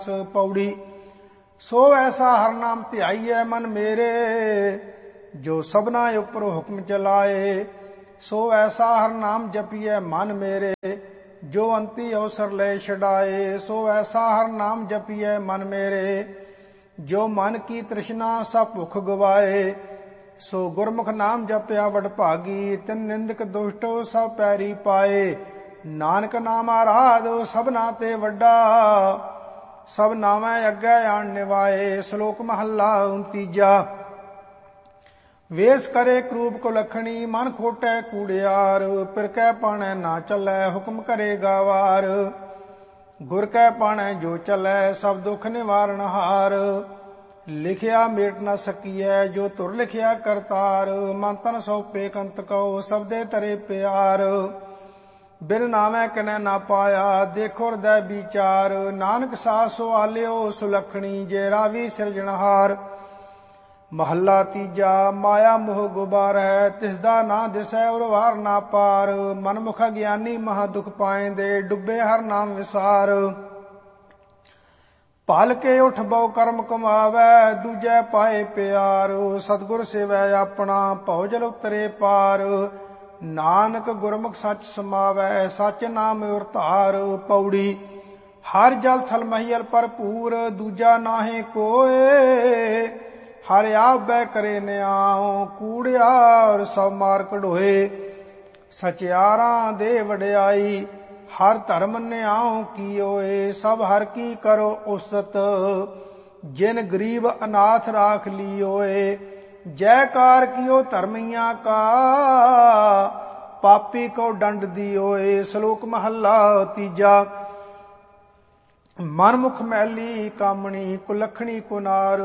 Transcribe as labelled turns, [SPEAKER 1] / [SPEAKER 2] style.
[SPEAKER 1] पौड़ी। सो ऐसा हर नाम ध्याईऐ मन मेरे, जो सबना उपर हुक्म चलाए। सो ऐसा हर नाम जपिए मन मेरे, जो अंति अवसर ले छड़ाए। सो ऐसा हर नाम जपिए मन मेरे, जो मन की तृष्णा सब भुख गवाए। सो गुरमुख नाम जपया वडभागी, तिन निंदक दुष्ट सब पैरी पाए। नानक नाम आराधो सबना ते वड्डा, सब नामै अग्गै आन निवाए। श्लोक महला तीजा। वेश करे क्रूप को लखणी, मन खोटै कूड़ियार। पिर कै पाणै ना चलै, हुक्म करे गावार। गुर कै पाणै जो चलै, सब दुख निवारण हार। लिखिया मेट न सकीऐ, जो तुर लिखिया करतार। मन तन सौंपे कंत कहो, सबदे तरे प्यार। बिन नामै कनै ना पाया, देखो हृदय विचार। नानक साथ सुआलियो सुलखणी, जे रावी सिरजनहार। महला तीजा। माया मोह गुबार है, तिसदा ना दिसै और वार ना पार। मनमुख ज्ञानी महा दुख पाएंदे, डुबे हर नाम विसार। पल के उठ बहु कर्म कमावै, दूजै पाए प्यार। सतगुर सेवै अपना, भौजल उतरे पार। नानक गुरमुख सच समावै, सच नाम उर धार। पौड़ी। हर जल थल महियल भरपूर, दूजा नाहे कोय। हर आप बै करे निआओ, कूड़ियार सब मार कढोए। सचियारां दे वडियाई, हर धर्म निआओ कीओए। सब हर की करो उस्तत, जिन गरीब अनाथ राख लियोए। जयकार कियो धर्मिया का, पापी को दंड दियोए। श्लोक महला तीजा। मनमुख मैली कामणी, कुलखणी कुनार।